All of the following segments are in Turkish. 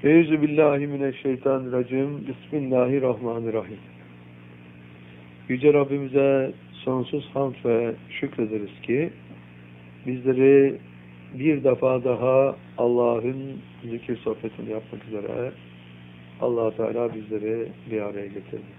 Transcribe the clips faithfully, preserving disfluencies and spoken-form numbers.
Euzubillahimineşşeytanirracim. Bismillahirrahmanirrahim. Yüce Rabbimize sonsuz hamd ve şükrederiz ki bizleri bir defa daha Allah'ın zikir sohbetini yapmak üzere Allah Teala bizleri bir araya getirdi.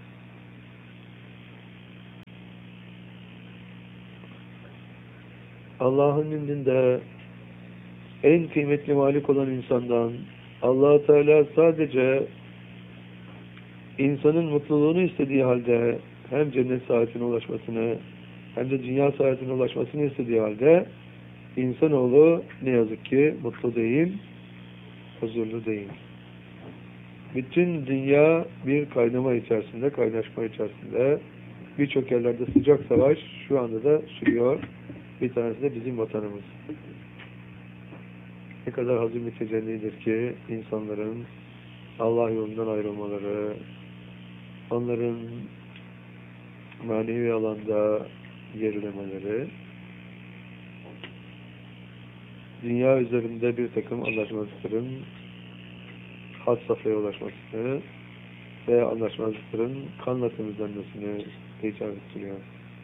Allah'ın indinde en kıymetli malik olan insandan Allah Teala sadece insanın mutluluğunu istediği halde hem cennet saadetine ulaşmasını hem de dünya saadetine ulaşmasını istediği halde insanoğlu ne yazık ki mutlu değil, huzurlu değil. Bütün dünya bir kaynama içerisinde, kaynaşma içerisinde. Birçok yerlerde sıcak savaş şu anda da sürüyor. Bir tanesi de bizim vatanımız. Ne kadar hazin bir tecellidir ki insanların Allah yolundan ayrılmaları, onların manevi alanda gerilemeleri, dünya üzerinde bir takım anlaşmazlıkların had safhaya ulaşmasını ve anlaşmazlıkların kanla temizlenmesini icap ettiriyor.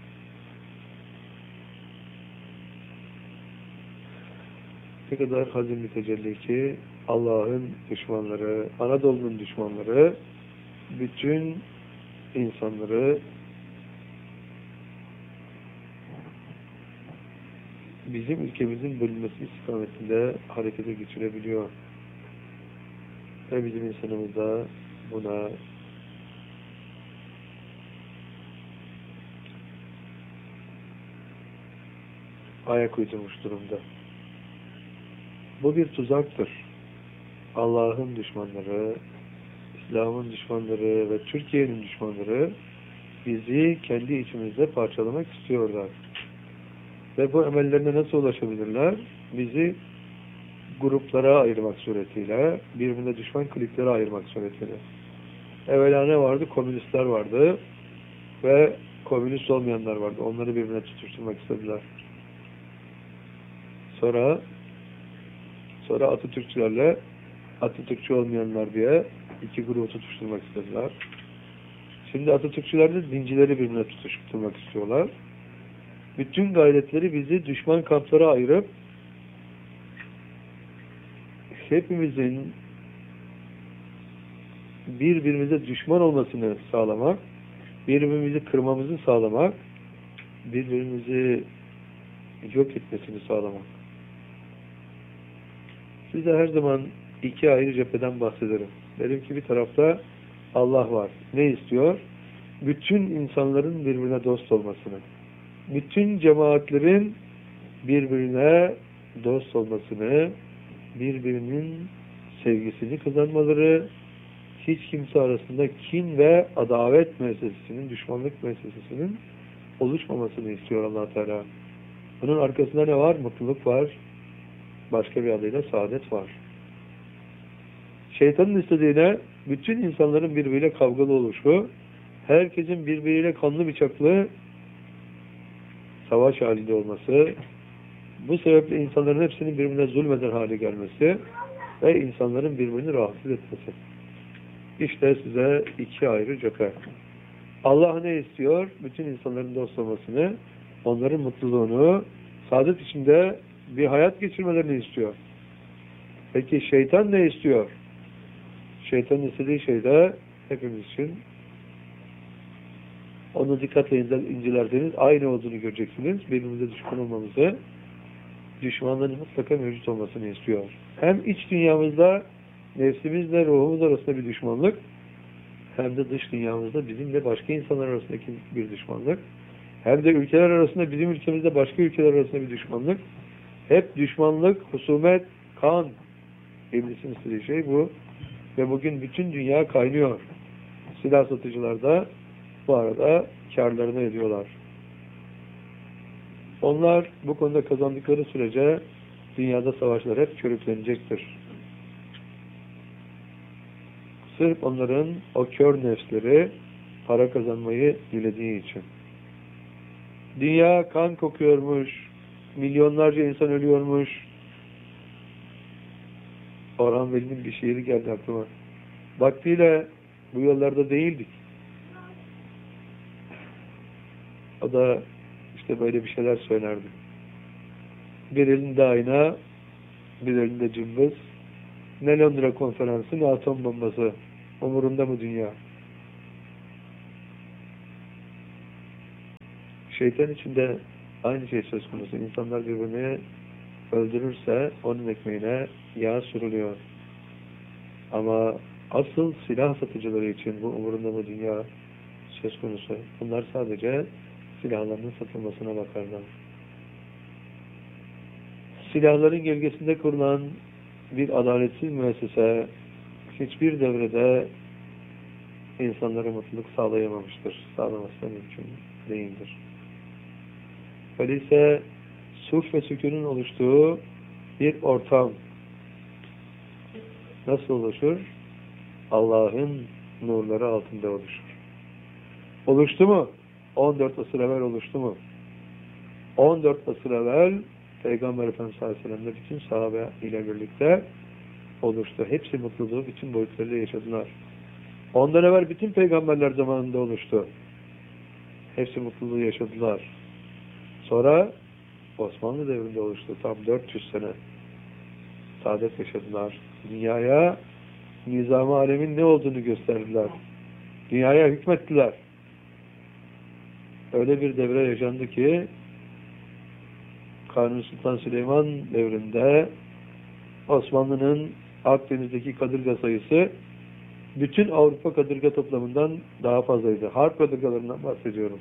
Ne kadar hazin bir tecelli ki Allah'ın düşmanları, Anadolu'nun düşmanları bütün insanları bizim ülkemizin bölünmesi istikametinde harekete geçirebiliyor. Ve bizim insanımız da buna ayak uydurmuş durumda. Bu bir tuzaktır. Allah'ın düşmanları, İslam'ın düşmanları ve Türkiye'nin düşmanları bizi kendi içimizde parçalamak istiyorlar. Ve bu emellerine nasıl ulaşabilirler? Bizi gruplara ayırmak suretiyle, birbirine düşman kliklere ayırmak suretiyle. Evvela ne vardı? Komünistler vardı ve komünist olmayanlar vardı. Onları birbirine tutuşturmak istediler. Sonra Sonra Atatürkçülerle Atatürkçü olmayanlar diye iki grubu tutuşturmak istediler. Şimdi Atatürkçüler de dincileri birbirine tutuşturmak istiyorlar. Bütün gayretleri bizi düşman kamplara ayırıp hepimizin birbirimize düşman olmasını sağlamak, birbirimizi kırmamızı sağlamak, birbirimizi yok etmesini sağlamak. Size her zaman iki ayrı cepheden bahsederim. Derim ki bir tarafta Allah var. Ne istiyor? Bütün insanların birbirine dost olmasını. Bütün cemaatlerin birbirine dost olmasını, birbirinin sevgisini kazanmaları, hiç kimse arasında kin ve adavet müessesesinin, düşmanlık müessesesinin oluşmamasını istiyor Allah Teala. Bunun arkasında ne var? Mutluluk var. Başka bir adıyla saadet var. Şeytanın istediğine bütün insanların birbiriyle kavgalı oluşu, herkesin birbiriyle kanlı bıçaklı savaş halinde olması, bu sebeple insanların hepsinin birbirine zulmeder hale gelmesi ve insanların birbirini rahatsız etmesi. İşte size iki ayrı cephe. Allah ne istiyor? Bütün insanların dost olmasını, onların mutluluğunu, saadet içinde bir hayat geçirmelerini istiyor. Peki şeytan ne istiyor? Şeytanın istediği şey de hepimiz için onu dikkatle incelerseniz aynı olduğunu göreceksiniz. Birbirimize düşman olmamızı, düşmanların mutlaka mevcut olmasını istiyor. Hem iç dünyamızda nefsimizle ruhumuz arasında bir düşmanlık, hem de dış dünyamızda bizimle başka insanlar arasındaki bir düşmanlık, hem de ülkeler arasında bizim ülkemizde başka ülkeler arasında bir düşmanlık. Hep düşmanlık, husumet, kan. İblisin istediği şey bu. Ve bugün bütün dünya kaynıyor. Silah satıcılar da bu arada kârlarını ediyorlar. Onlar bu konuda kazandıkları sürece dünyada savaşlar hep körüklenecektir. Sırf onların o kör nefsleri para kazanmayı dilediği için. Dünya kan kokuyormuş, milyonlarca insan ölüyormuş. Orhan Veli'nin bir şiiri geldi aklıma. Vaktiyle bu yollarda değildik. O da işte böyle bir şeyler söylerdi. Bir elinde ayna, bir elinde cımbız. Ne Londra konferansı, ne atom bombası. Umurunda mı dünya? Şeytan içinde aynı şey söz konusu. İnsanlar birbirini öldürürse onun ekmeğine yağ sürülüyor. Ama asıl silah satıcıları için bu umurunda mı dünya söz konusu. Bunlar sadece silahlarının satılmasına bakarlar. Silahların gölgesinde kurulan bir adaletsiz müessese hiçbir devrede insanlara mutluluk sağlayamamıştır. Sağlaması da mümkün değildir. Öyleyse sulh ve sükûnun oluştuğu bir ortam nasıl oluşur? Allah'ın nurları altında oluşur. Oluştu mu? on dört asır evvel oluştu mu? on dört asır evvel Peygamber Efendimiz sallallahu aleyhi ve sellem'de bütün sahabe ile birlikte oluştu. Hepsi mutluluğu bütün boyutlarıyla yaşadılar. Ondan evvel bütün peygamberler zamanında oluştu. Hepsi mutluluğu yaşadılar. Sonra Osmanlı devrinde oluştu. Tam dört yüz sene saadet yaşadılar. Dünyaya nizam-ı alemin ne olduğunu gösterdiler. Dünyaya hükmettiler. Öyle bir devre yaşandı ki Kanuni Sultan Süleyman devrinde Osmanlı'nın Akdeniz'deki kadırga sayısı bütün Avrupa kadırga toplamından daha fazlaydı. Harp kadırgalarından bahsediyorum.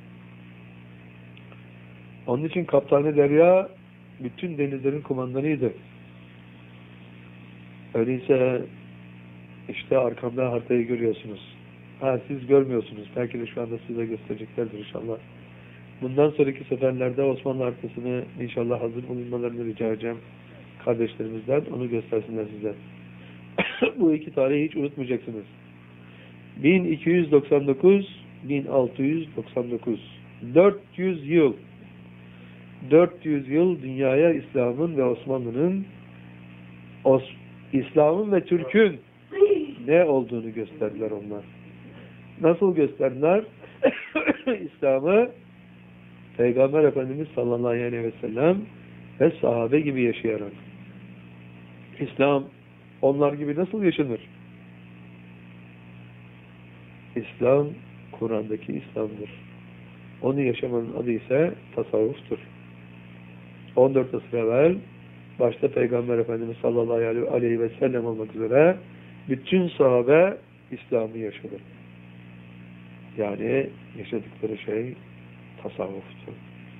Onun için Kaptanı Derya bütün denizlerin kumandanıydı. Öyleyse işte arkamda haritayı görüyorsunuz. Ha, siz görmüyorsunuz. Belki de şu anda size göstereceklerdir inşallah. Bundan sonraki seferlerde Osmanlı haritasını inşallah hazır bulunmalarını rica edeceğim kardeşlerimizden. Onu göstersinler size. Bu iki tarihi hiç unutmayacaksınız. bin iki yüz doksan dokuz bin altı yüz doksan dokuz dört yüz yıl dört yüz yıl dünyaya İslam'ın ve Osmanlı'nın Os İslam'ın ve Türk'ün ne olduğunu gösterdiler onlar. Nasıl gösterdiler? İslam'ı Peygamber Efendimiz sallallahu aleyhi ve sellem ve sahabe gibi yaşayarak. İslam onlar gibi nasıl yaşanır? İslam Kur'an'daki İslam'dır. Onu yaşamanın adı ise tasavvuftur. on dört asır evvel başta Peygamber Efendimiz sallallahu aleyhi ve sellem olmak üzere bütün sahabe İslam'ı yaşadı. Yani yaşadıkları şey tasavvuftu.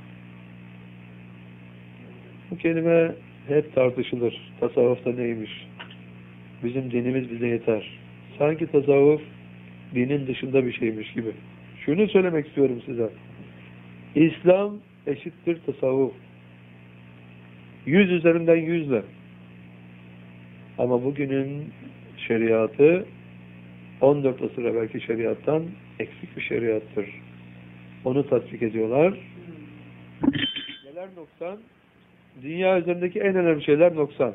Bu kelime hep tartışılır. Tasavvuf da neymiş? Bizim dinimiz bize yeter. Sanki tasavvuf dinin dışında bir şeymiş gibi. Şunu söylemek istiyorum size. İslam eşittir tasavvuf. Yüz üzerinden yüzle. Ama bugünün şeriatı on dört asır evvelki şeriattan eksik bir şeriattır. Onu tatbik ediyorlar. Neler noksan? Dünya üzerindeki en önemli şeyler noksan.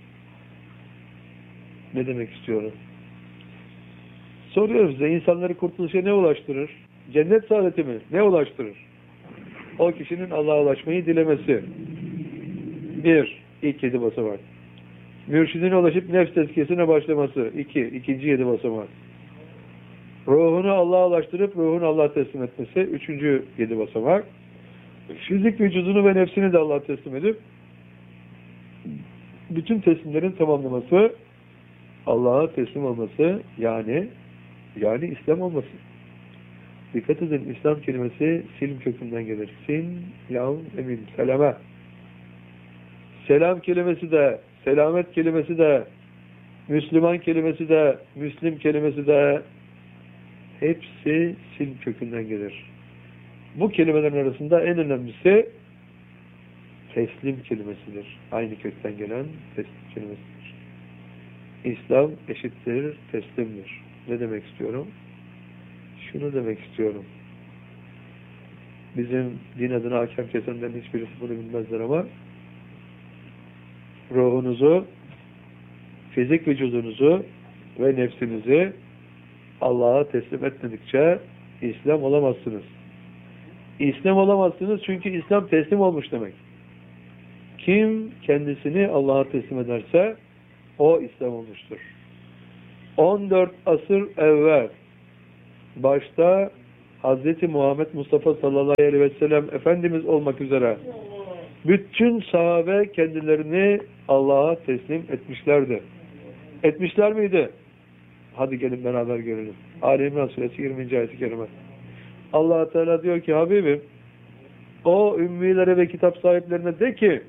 Ne demek istiyorum? Soruyoruz size, insanları kurtuluşa ne ulaştırır? Cennet saadeti mi? Ne ulaştırır? O kişinin Allah'a ulaşmayı dilemesi. Bir, ilk yedi basamak. Mürşidine ulaşıp nefs tezkiyesine başlaması. İki, ikinci yedi basamak. Ruhunu Allah'a ulaştırıp ruhunu Allah'a teslim etmesi. Üçüncü yedi basamak. Fizik vücudunu ve nefsini de Allah'a teslim edip bütün teslimlerin tamamlaması, Allah'a teslim olması, yani yani İslam olması. Dikkat edin, İslam kelimesi silm kökünden gelir. Sin, lam, emin, selame. Selam kelimesi de, selamet kelimesi de, Müslüman kelimesi de, Müslim kelimesi de hepsi silm kökünden gelir. Bu kelimelerin arasında en önemlisi teslim kelimesidir. Aynı kökten gelen teslim kelimesidir. İslam eşittir, teslimdir. Ne demek istiyorum? Şunu demek istiyorum. Bizim din adına hakem kesenlerin hiçbirisi bunu bilmezler ama ruhunuzu fizik vücudunuzu ve nefsinizi Allah'a teslim etmedikçe İslam olamazsınız. İslam olamazsınız çünkü İslam teslim olmuş demek. Kim kendisini Allah'a teslim ederse o İslam olmuştur. on dört asır evvel başta Hazreti Muhammed Mustafa sallallahu aleyhi ve sellem Efendimiz olmak üzere bütün sahabe kendilerini Allah'a teslim etmişlerdi. Etmişler miydi? Hadi gelin beraber görelim. Ali İmran suresi yirminci ayet-i kerime. Allah Teala diyor ki Habibim, o ümmilere ve kitap sahiplerine de ki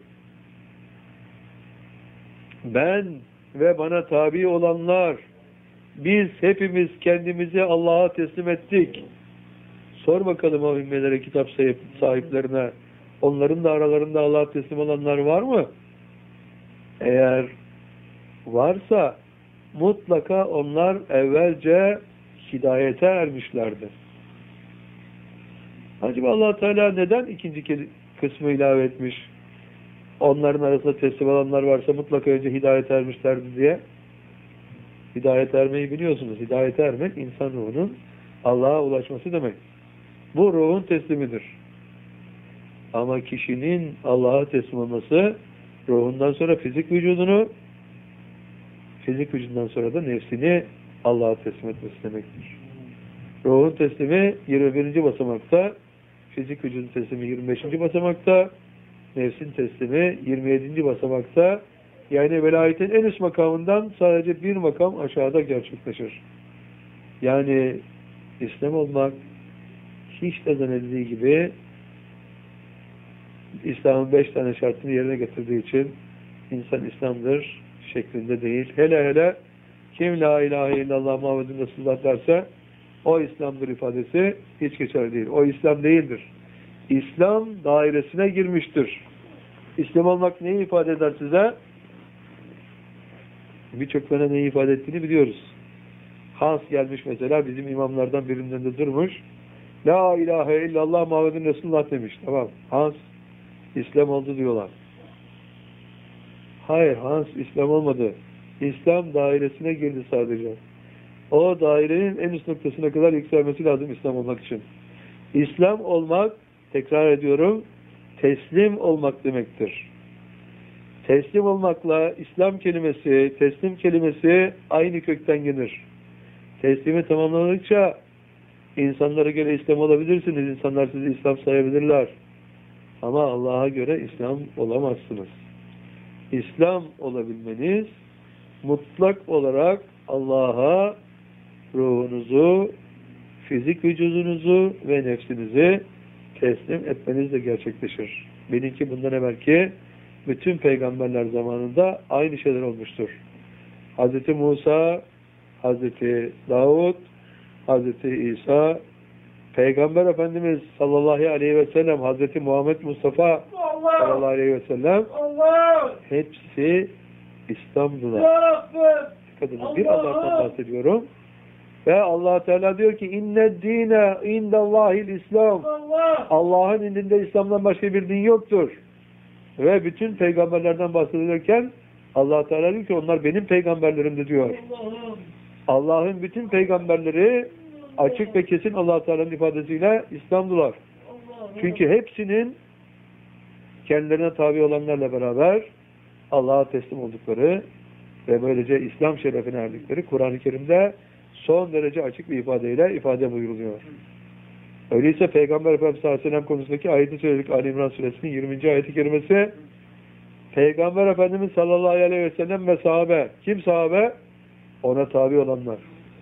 ben ve bana tabi olanlar biz hepimiz kendimizi Allah'a teslim ettik. Sor bakalım o ümmilere, kitap sahiplerine, onların da aralarında Allah'a teslim olanlar var mı? Eğer varsa mutlaka onlar evvelce hidayete ermişlerdir. Acaba Allah Teala neden ikinci kısmı ilave etmiş? Onların arasında teslim olanlar varsa mutlaka önce hidayete ermişlerdi diye. Hidayet ermeyi biliyorsunuz. Hidayet ermek insan ruhunun Allah'a ulaşması demek. Bu ruhun teslimidir. Ama kişinin Allah'a teslim olması ruhundan sonra fizik vücudunu, fizik vücudundan sonra da nefsini Allah'a teslim etmesi demektir. Ruhun teslimi yirmi birinci basamakta, fizik vücudun teslimi yirmi beşinci basamakta, nefsin teslimi yirmi yedinci basamakta, yani velayetin en üst makamından sadece bir makam aşağıda gerçekleşir. Yani İslam olmak hiç de zannedildiği gibi İslam'ın beş tane şartını yerine getirdiği için insan İslam'dır şeklinde değil. Hele hele kim la ilahe illallah Muhammedun Resulullah derse o İslam'dır ifadesi hiç geçerli değil. O İslam değildir. İslam dairesine girmiştir. İslam olmak neyi ifade eder size? Birçok tane neyi ifade ettiğini biliyoruz. Hans gelmiş mesela bizim imamlardan birinden de durmuş. La ilahe illallah Muhammedun Resulullah demiş. Tamam. Hans İslam oldu diyorlar. Hayır, Hans İslam olmadı. İslam dairesine girdi sadece. O dairenin en üst noktasına kadar yükselmesi lazım İslam olmak için. İslam olmak, tekrar ediyorum, teslim olmak demektir. Teslim olmakla İslam kelimesi, teslim kelimesi aynı kökten gelir. Teslimi tamamladıkça insanlara göre İslam olabilirsiniz. İnsanlar sizi İslam sayabilirler. Ama Allah'a göre İslam olamazsınız. İslam olabilmeniz mutlak olarak Allah'a ruhunuzu, fizik vücudunuzu ve nefsinizi teslim etmenizle gerçekleşir. Benimki bundan evvelki bütün peygamberler zamanında aynı şeyler olmuştur. Hazreti Musa, Hazreti Davud, Hazreti İsa, Peygamber Efendimiz sallallahu aleyhi ve sellem, Hazreti Muhammed Mustafa Allah, sallallahu aleyhi ve sellem Allah, hepsi İslam'dılar. Kadını bir Allah'tan bahsediyorum. Ve Allah Teala diyor ki inne dine indallahil İslam. Allah'ın indinde İslam'dan başka bir din yoktur. Ve bütün peygamberlerden bahsedilirken Allah Teala diyor ki onlar benim peygamberlerimdir diyor. Allah'ın bütün peygamberleri açık ve kesin Allah Teala'nın ifadesiyle İslam'dılar. Çünkü hepsinin kendilerine tabi olanlarla beraber Allah'a teslim oldukları ve böylece İslam şerefine erdikleri Kur'an-ı Kerim'de son derece açık bir ifadeyle ifade buyuruluyor. Öyleyse Peygamber Efendimiz sallallahu aleyhi ve sellem konusundaki ayeti söyledik. Ali İmran suresinin yirminci ayeti kerimesi. Peygamber Efendimiz sallallahu aleyhi ve sellem ve sahabe. Kim sahabe? Ona tabi olanlar.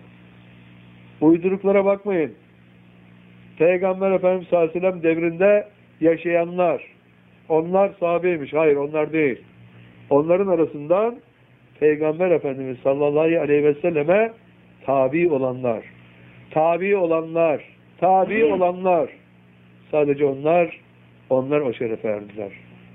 Uyduruklara bakmayın. Peygamber Efendimiz sallallahu aleyhi ve sellem devrinde yaşayanlar. Onlar sahabeymiş. Hayır, onlar değil. Onların arasından Peygamber Efendimiz sallallahu aleyhi ve selleme tabi olanlar. Tabi olanlar. Tabi olanlar. Sadece onlar, onlar o şerefe erdiler.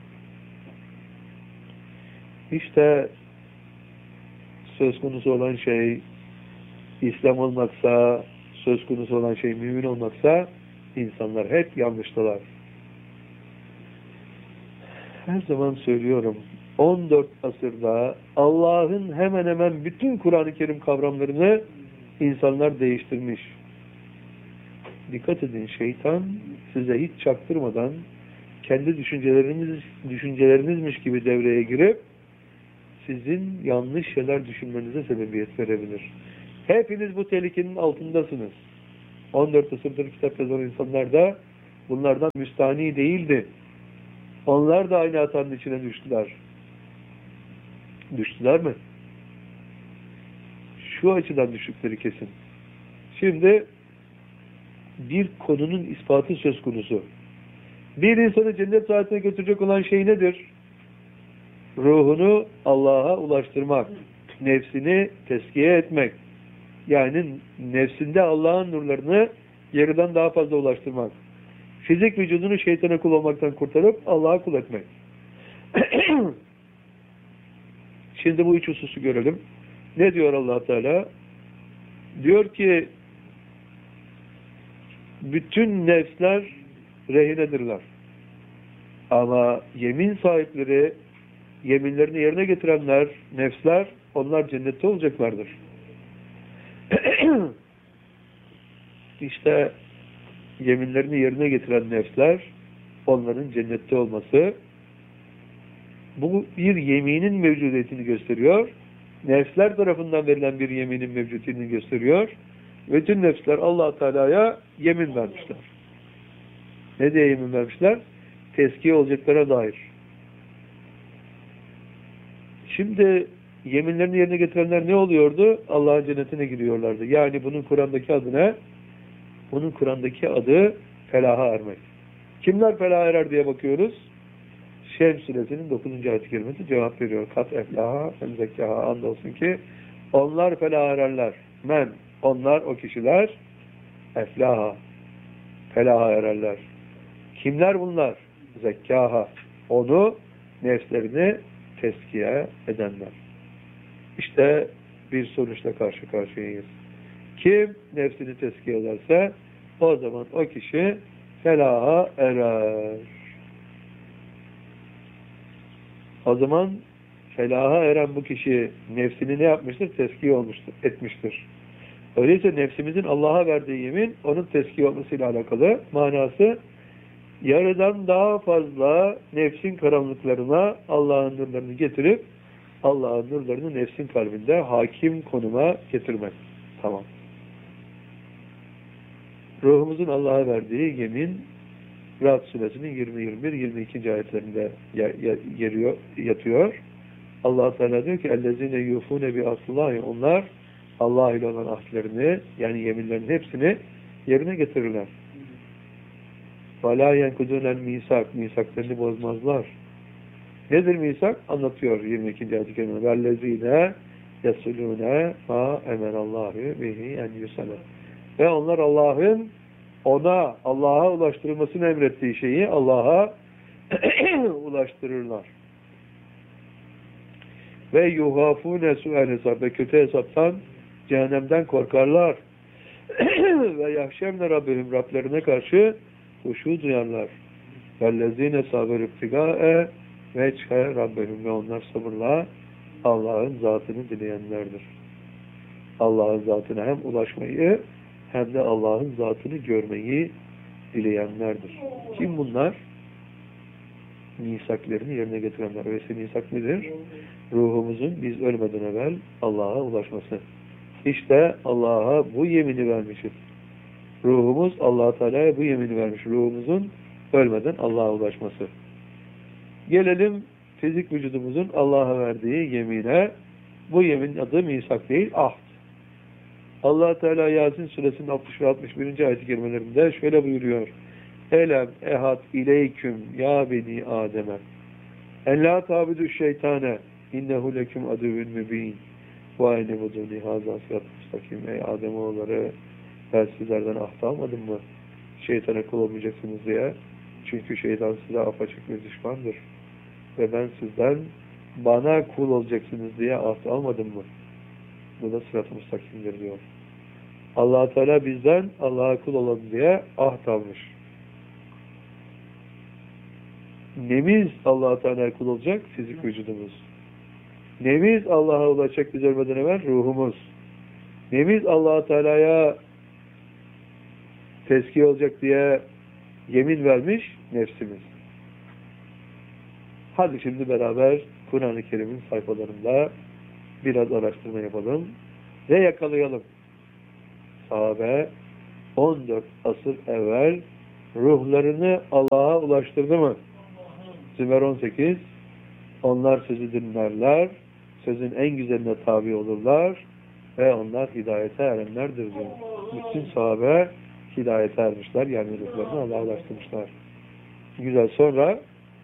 İşte söz konusu olan şey İslam olmaksa, söz konusu olan şey mümin olmaksa insanlar hep yanlıştılar. Her zaman söylüyorum, on dört asırda Allah'ın hemen hemen bütün Kur'an-ı Kerim kavramlarını insanlar değiştirmiş. Dikkat edin, şeytan size hiç çaktırmadan kendi düşünceleriniz, düşüncelerinizmiş gibi devreye girip sizin yanlış şeyler düşünmenize sebebiyet verebilir. Hepiniz bu tehlikenin altındasınız. on dört asırdır kitap yazan insanlar da bunlardan müstahni değildi. Onlar da aynı hatanın içine düştüler. Düştüler mi? Şu açıdan düştükleri kesin. Şimdi bir konunun ispatı söz konusu. Bir insanı cennet saatine götürecek olan şey nedir? Ruhunu Allah'a ulaştırmak, nefsini teskiye etmek. Yani nefsinde Allah'ın nurlarını yarıdan daha fazla ulaştırmak. Fizik vücudunu şeytana kul olmaktan kurtarıp Allah'a kul etmek. Şimdi bu üç hususu görelim. Ne diyor Allah Teala? Diyor ki bütün nefsler rehinedirler. Ama yemin sahipleri, yeminlerini yerine getirenler, nefsler, onlar cennette olacaklardır. İşte yeminlerini yerine getiren nefsler, onların cennette olması, bu bir yeminin mevcudiyetini gösteriyor. Nefsler tarafından verilen bir yeminin mevcudiyetini gösteriyor. Bütün nefsler Allah Teala'ya yemin vermişler. Ne diye yemin vermişler? Teskiye olacaklara dair. Şimdi yeminlerini yerine getirenler ne oluyordu? Allah'ın cennetine giriyorlardı. Yani bunun Kur'an'daki adı ne? Bunun Kur'an'daki adı felaha ermek. Kimler felaha erer diye bakıyoruz. Şems suresinin dokuzuncu ayet-i kerimesi cevap veriyor. Kat eflaha hem zekkaha, andolsun ki onlar felaha ererler. Men, onlar o kişiler eflaha, felaha ererler. Kimler bunlar? Zekkaha, onu, nefslerini teskiye edenler. İşte bir sonuçla karşı karşıyayız. Kim nefsini teskiye ederse o zaman o kişi felaha erer. O zaman felaha eren bu kişi nefsini ne yapmıştır? Teskiye olmuştur, etmiştir. Öyleyse nefsimizin Allah'a verdiği yemin onun teskiye olmasıyla alakalı. Manası yarıdan daha fazla nefsin karanlıklarına Allah'ın nurlarını getirip Allah'ın nurlarını nefsin kalbinde hakim konuma getirmek. Tamam. Ruhumuzun Allah'a verdiği yemin Ra'd suresinin yirmi, yirmi bir, yirmi iki. ayetlerinde yeriyor, yatıyor. Allah Teala diyor ki ellezine yufune bi aslahi, onlar Allah ile olan ahdlerini, yani yeminlerin hepsini yerine getirirler. وَلَا يَنْكُدُونَ misak, misaklarını bozmazlar. Nedir misak? Anlatıyor yirmi ikinci ayet-i kerime. وَالَّذ۪ينَ يَسُلُونَ مَا اَمَنَ اللّٰهُ بِهِ اَنْ يُسَلَ. Ve onlar Allah'ın ona, Allah'a ulaştırılmasını emrettiği şeyi Allah'a ulaştırırlar. Ve yuhafune su'el hesap, ve kötü hesaptan, cehennemden korkarlar. Ve yahşemle Rabbim, Rablerine karşı huşu duyarlar. Vellezine saber ibtigae ve çhe Rabbim, ve onlar sabırla Allah'ın zatını dileyenlerdir. Allah'ın zatına hem ulaşmayı hem de Allah'ın zatını görmeyi dileyenlerdir. Kim bunlar? Misaklerini yerine getirenler. Öyleyse misak nedir? Ruhumuzun biz ölmeden evvel Allah'a ulaşması. İşte Allah'a bu yemini vermişiz. Ruhumuz Allah Teala'ya bu yemini vermiş. Ruhumuzun ölmeden Allah'a ulaşması. Gelelim fizik vücudumuzun Allah'a verdiği yemine. Bu yemin adı misak değil, ahd. Allah Teala Yasin suresinin altmış ve altmış birinci ayet-i kerimelerinde şöyle buyuruyor. Elem ehad ileyküm ya beni Adem'e en la tabidu şeytane innehu leküm aduvün mübin ve ayne buduni hazâ sırat müstakim. Ey Ademoğulları, ben sizlerden ahd almadım mı? Şeytana kul olmayacaksınız diye. Çünkü şeytan size apaçık bir düşmandır. Ve ben sizden bana kul olacaksınız diye ahd almadım mı? Bu da sırat-ı müstakimdir diyor. Allah Teala bizden Allah'a kul olalım diye ahd almış. Nemiz Allah-u Teala'ya kul olacak? Fizik vücudumuz. Nemiz Allah'a ulaşacak biz ölmeden evvel? Ruhumuz. Nemiz Allah-u Teala'ya tezkiye olacak diye yemin vermiş? Nefsimiz. Hadi şimdi beraber Kur'an-ı Kerim'in sayfalarında biraz araştırma yapalım ve yakalayalım. Sahabe on dört asır evvel ruhlarını Allah'a ulaştırdı mı? Zümer on sekiz. Onlar sözü dinlerler, sözün en güzeline tabi olurlar ve onlar hidayete erenlerdir diyor. Bütün sahabe hidayete ermişler, yani ruhlarını Allah'a ulaştırmışlar. Güzel. Sonra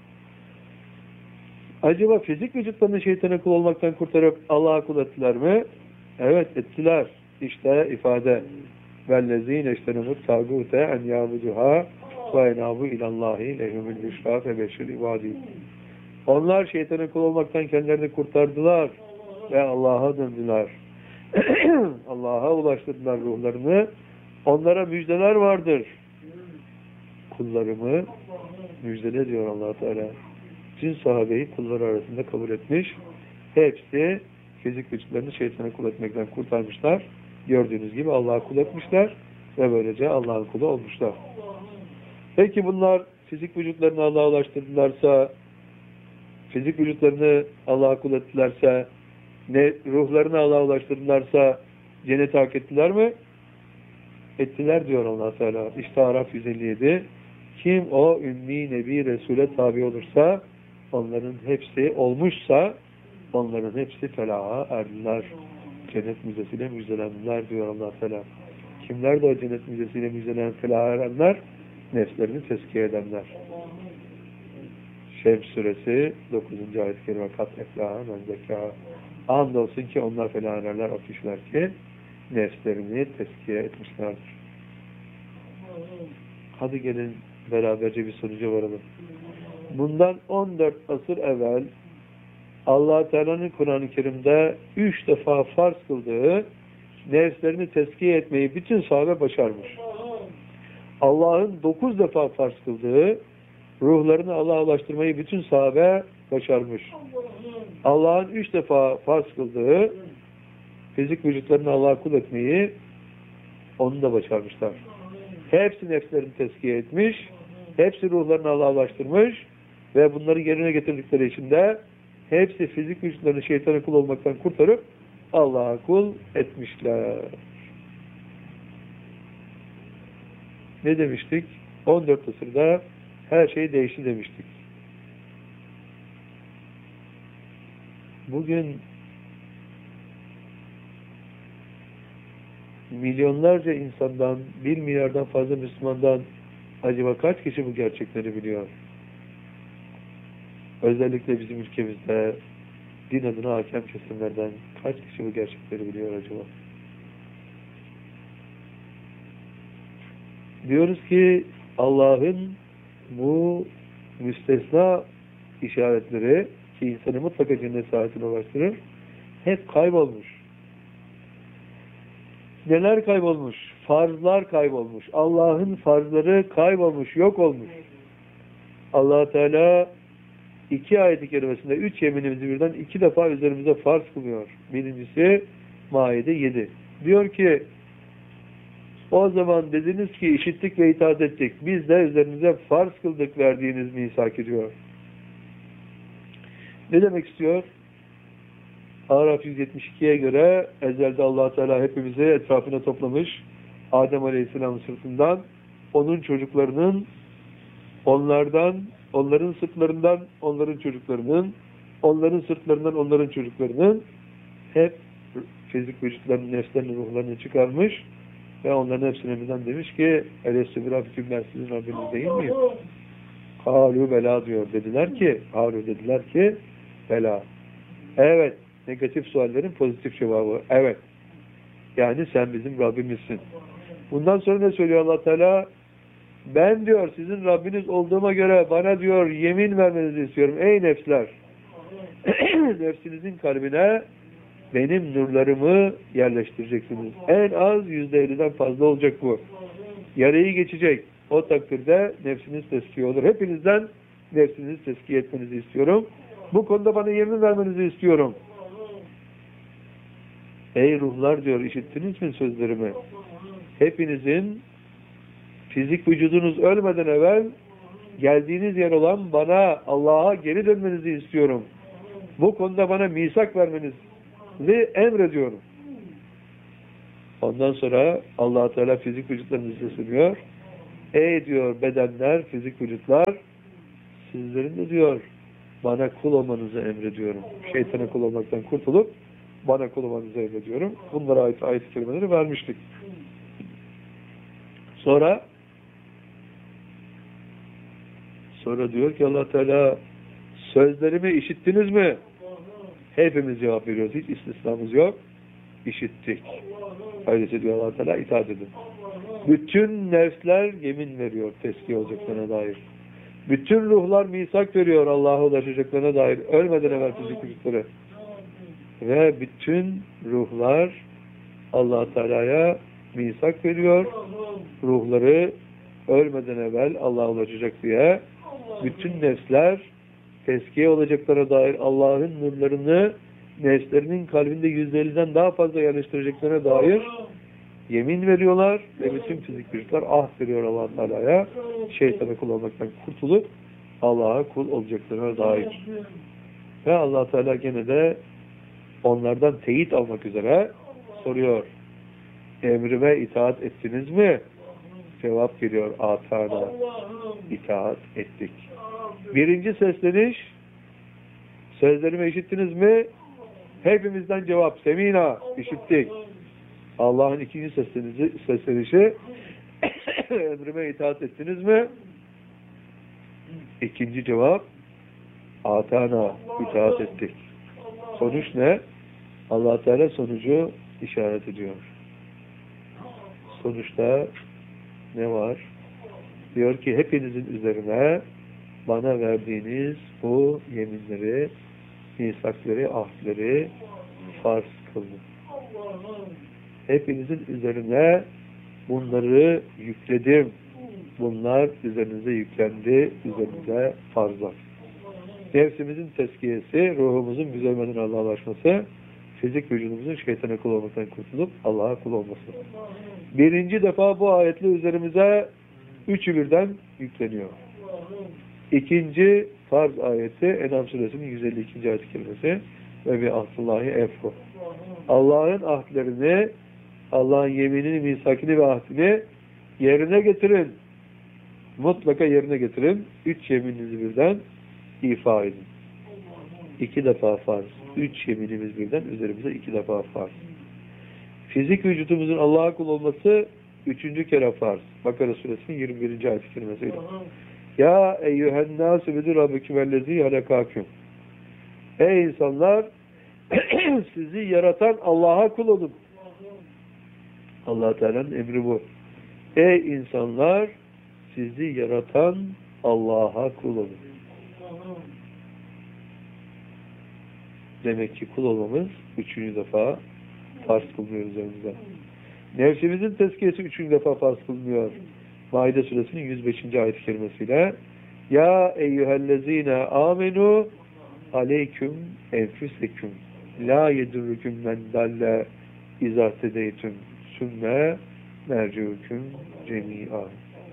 acaba fizik vücutlarını şeytana kul olmaktan kurtarıp Allah'a kul ettiler mi? Evet, ettiler. İşte ifade. وَالَّذ۪ينَ اِشْتَنُمُ التَّاغُوتَ اَنْ يَعْبُدُهَا وَاَنَابُ اِلَى اللّٰهِ لَهُمُ الْبُشْرَى فَبَشِّرْ اِبَادِينَ. Onlar şeytana kul olmaktan kendilerini kurtardılar ve Allah'a döndüler. Allah'a ulaştırdılar ruhlarını. Onlara müjdeler vardır. Kullarımı müjdele diyor Allah Teala. Bütün sahabeyi kullar arasında kabul etmiş. Hepsi fizik vücutlarını şeytana kul etmekten kurtarmışlar. Gördüğünüz gibi Allah'a kul etmişler ve böylece Allah'ın kulu olmuşlar. Peki bunlar fizik vücutlarını Allah'a ulaştırdılarsa, fizik vücutlarını Allah'a kul ettilerse, ne ruhlarını Allah'a ulaştırdılarsa cennete hak ettiler mi? Ettiler diyor Allah Teala. İşte Araf yüz elli yedi. Kim o ümmi nebi Resul'e tabi olursa, onların hepsi olmuşsa, onların hepsi felaha erdiler. Cennet müjdesiyle müjdelendiler diyor Allah Teala. Kimler de o cennet müjdesiyle müjdelenen felaha erenler? Nefslerini tezkiye edenler. Şems suresi dokuzuncu ayet-i kerime kat eflaha men zekâha. Andolsun ki onlar felaha ererler, o kişiler ki nefslerini tezkiye etmişlerdir. Hadi gelin beraberce bir sonuca varalım. Bundan on dört asır evvel Allah Teala'nın Kur'an-ı Kerim'de üç defa farz kıldığı nefslerini tezkiye etmeyi bütün sahabe başarmış. Allah'ın dokuz defa farz kıldığı ruhlarını Allah'a ulaştırmayı bütün sahabe başarmış. Allah'ın üç defa farz kıldığı fizik vücutlarını Allah'a kul etmeyi onu da başarmışlar. Hepsi nefslerini tezkiye etmiş, hepsi ruhlarını Allah'a ulaştırmış ve bunları yerine getirdikleri için de hepsi fizik vücutlarını şeytana kul olmaktan kurtarıp Allah'a kul etmişler. Ne demiştik? on dört asırda her şey değişti demiştik. Bugün milyonlarca insandan, bir milyardan fazla Müslümandan acaba kaç kişi bu gerçekleri biliyor? Özellikle bizim ülkemizde din adına hakem kesimlerden kaç kişi bu gerçekleri biliyor acaba? Diyoruz ki Allah'ın bu müstesna işaretleri ki insanı mutlaka cennet saadetine ulaştırır, hep kaybolmuş. Neler kaybolmuş? Farzlar kaybolmuş. Allah'ın farzları kaybolmuş, yok olmuş. Allah Teala iki ayet-i kerimesinde üç yeminimizi birden iki defa üzerimize farz kılıyor. Birincisi Maide yedi. Diyor ki o zaman dediniz ki işittik ve itaat ettik. Biz de üzerinize farz kıldık verdiğiniz misak diyor. Ne demek istiyor? Araf yüz yetmiş ikiye göre ezelde Allah Teala hepimizi etrafına toplamış. Adem Aleyhisselam'ın sırtından, onun çocuklarının, onlardan, onların sırtlarından, onların çocuklarının, onların sırtlarından, onların çocuklarının hep fizik vücutlarının, nefslerinin, ruhlarını çıkarmış ve onların hepsine birden demiş ki Elestü bir Rabbim, ben sizin Rabbiniz değil miyim? Kâlû belâ diyor. Dediler ki, Kâlû dediler ki belâ. Evet. Negatif suallerin pozitif cevabı. Evet. Yani sen bizim Rabbimizsin. Bundan sonra ne söylüyor Allah Teala? Ben diyor sizin Rabbiniz olduğuma göre bana diyor yemin vermenizi istiyorum. Ey nefsler! Nefsinizin kalbine benim nurlarımı yerleştireceksiniz. En az yüzde elliden fazla olacak bu. Yarıyı geçecek. O takdirde nefsiniz tezkiye olur. Hepinizden nefsinizi tezkiye etmenizi istiyorum. Bu konuda bana yemin vermenizi istiyorum. Ey ruhlar diyor, işittiniz mi sözlerimi? Hepinizin fizik vücudunuz ölmeden evvel geldiğiniz yer olan bana, Allah'a geri dönmenizi istiyorum. Bu konuda bana misak vermenizi emrediyorum. Ondan sonra Allah Teala fizik vücutlarınızı sesleniyor. Ey diyor bedenler, fizik vücutlar, sizlerin de diyor bana kul olmanızı emrediyorum. Şeytana kul olmaktan kurtulup bana kul olmanızı emrediyorum. Bunlara ait ayet-i kerimeleri vermiştik. Sonra sonra diyor ki Allah Teala, sözlerimi işittiniz mi? Hepimiz cevap veriyoruz. Hiç istisnamız yok. İşittik. Öyleyse diyor Allah Teala, itaat edin. Bütün nefsler yemin veriyor tezkiye olacaklarına dair. Bütün ruhlar misak veriyor Allah'a ulaşacaklarına dair. Ölmeden evvel fizik vücutları. Ve bütün ruhlar Allah Teala'ya misak veriyor. Ruhları ölmeden evvel Allah'a ulaşacak diye. Bütün nefsler tezkiye olacaklara dair Allah'ın nurlarını nefslerinin kalbinde yüzde elliden daha fazla yerleştireceklerine dair yemin veriyorlar ve bütün fizik vücutlar ah veriyor Allah Teala'ya, şeytana kul olmaktan kurtulup Allah'a kul olacaklarına dair. Ve Allah Teala gene de onlardan teyit almak üzere soruyor. Emrime itaat ettiniz mi? Cevap geliyor, atana. İtaat ettik. Birinci sesleniş, sözlerimi işittiniz mi? Hepimizden cevap, semina, işittik. Allah'ın ikinci seslenişi, seslenişi emrime itaat ettiniz mi? İkinci cevap, atana, itaat ettik. Sonuç ne? Allah Teala sonucu işaret ediyor. Sonuçta ne var? Diyor ki hepinizin üzerine bana verdiğiniz bu yeminleri, misakları, ahdleri farz kıldım. Hepinizin üzerine bunları yükledim. Bunlar üzerinize yüklendi, üzerinize farzlar. Nefsimizin tezkiyesi, ruhumuzun biz ölmeden Allah'a ulaşması, fizik vücudumuzun şeytana kul olmaktan kurtulup Allah'a kul olması. Birinci defa bu ayetle üzerimize üçü birden yükleniyor. İkinci farz ayeti En'am suresinin yüz elli ikinci ayet-i kerimesi ve bi ahdullahi efru. Allah'ın ahdlerini, Allah'ın yeminini, misakini ve ahdini yerine getirin. Mutlaka yerine getirin. Üç yemininizi birden ifa edin. İki defa farz. Üç yeminimiz birden üzerimize iki defa farz. Fizik vücudumuzun Allah'a kul olması üçüncü kere farz. Bakara suresinin yirmi birinci ayet-i kerimesiyle. Ya eyyühennâsü bidir rabbikümellezî halekâküm. Ey insanlar, sizi yaratan Allah'a kul olun. Allah Teala'nın emri bu. Ey insanlar, sizi yaratan Allah'a kul olun. Demek ki kul olmamız üçüncü defa farz kılınıyor üzerimize. Nefsimizin tezkiyesi üçüncü defa farz kılınıyor. Maide suresinin yüz beşinci ayet-i kerimesiyle Ya eyyühellezine amenu aleyküm enfüseküm la yedurrüküm men dalle izahtedeytüm sümme merciüküm cemi'a.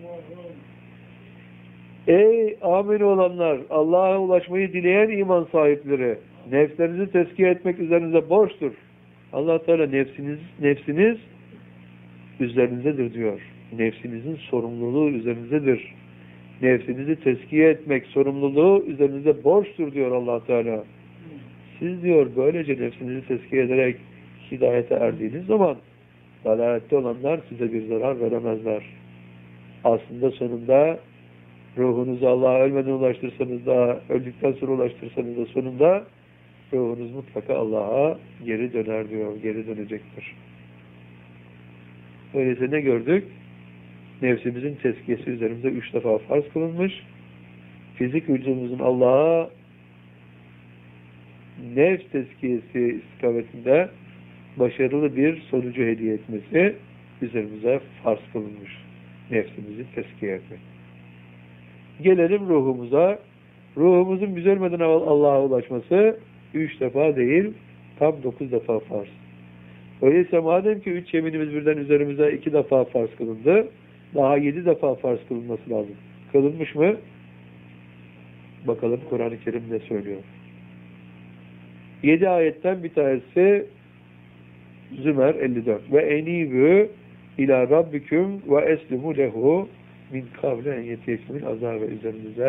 Ey amenu olanlar, Allah'a ulaşmayı dileyen iman sahipleri, nefslerinizi tezkiye etmek üzerinize borçtur. Allah Teala nefsiniz, nefsiniz üzerinizdedir diyor. Nefsinizin sorumluluğu üzerinizdedir. Nefsinizi tezkiye etmek sorumluluğu üzerinize borçtur diyor Allah Teala. Siz diyor böylece nefsinizi tezkiye ederek hidayete erdiğiniz zaman dalalette olanlar size bir zarar veremezler. Aslında sonunda ruhunuzu Allah'a ölmeden ulaştırsanız da, öldükten sonra ulaştırsanız da sonunda ruhunuz mutlaka Allah'a geri döner diyor, geri dönecektir. Öyleyse ne gördük? Nefsimizin tezkiyesi üzerimize üç defa farz kılınmış. Fizik vücudumuzun Allah'a nefs tezkiyesi istikametinde başarılı bir sonucu hediye etmesi üzerimize farz kılınmış. Nefsimizi tezkiye etmek. Gelelim ruhumuza. ruhumuzun biz ölmeden Allah'a ulaşması üç defa değil, tam dokuz defa farz. Öyleyse madem ki üç yeminimiz birden üzerimize iki defa farz kılındı, daha yedi defa farz kılınması lazım. Kılınmış mı? Bakalım Kur'an-ı Kerim ne söylüyor? Yedi ayetten bir tanesi Zümer elli dört. Ve enibü ila rabbiküm ve eslimu lehu min kavle en yetiyekumul azabe üzerinize